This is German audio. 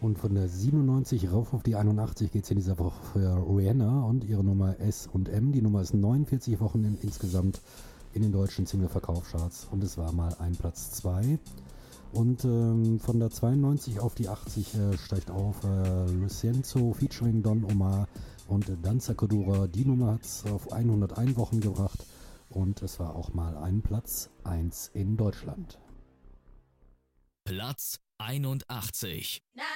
Und von der 97 rauf auf die 81 geht es in dieser Woche für Rihanna und ihre Nummer S&M. Die Nummer ist 49 Wochen insgesamt in den deutschen Single-Verkaufscharts und es war mal ein Platz 2. Und von der 92 auf die 80 steigt auf Lucenzo featuring Don Omar und Danza Kuduro. Die Nummer hat es auf 101 Wochen gebracht und es war auch mal ein Platz 1 in Deutschland. Platz 81. Now